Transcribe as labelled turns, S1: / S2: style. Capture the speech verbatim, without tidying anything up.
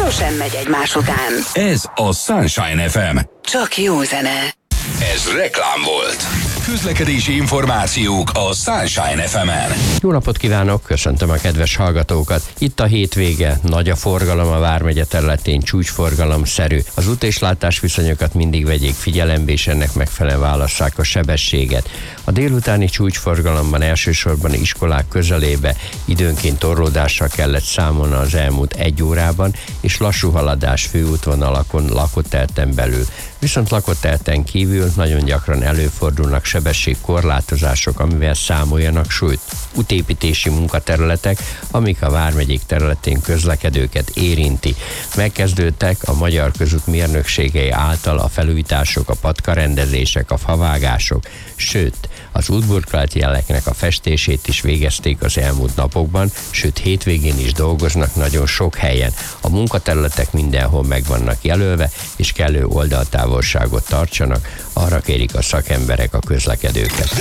S1: sosem megy egymás után.
S2: Ez a Sunshine ef em.
S1: Csak jó zene.
S2: Ez reklám volt. Közlekedési információk a Sunshine ef emen.
S3: Jó napot kívánok, köszöntöm a kedves hallgatókat. Itt a hétvége, nagy a forgalom a Vármegye területén, csúcsforgalomszerű. Az út- és látásviszonyokat mindig vegyék figyelembe, és ennek megfelelően válasszák a sebességet. A délutáni csúcsforgalomban elsősorban iskolák közelébe időnként torlódással kellett számolni az elmúlt egy órában, és lassú haladás főútvonalakon lakott telten belül. Viszont lakott telten kívül nagyon gyakran előfordulnak sebességkorlátozások, amivel számoljanak, sőt, útépítési munkaterületek, amik a Vármegyék területén közlekedőket érinti. Megkezdődtek a Magyar Közút mérnökségei által a felújítások, a patkarendezések, a favágások, sőt, az útburkolati jeleknek a festését is végezték az elmúlt napokban, sőt, hétvégén is dolgoznak nagyon sok helyen. A munkaterületek mindenhol meg vannak jelölve, és kellő oldaltávolságot tartsanak, arra kérik a szakemberek a közlekedőket.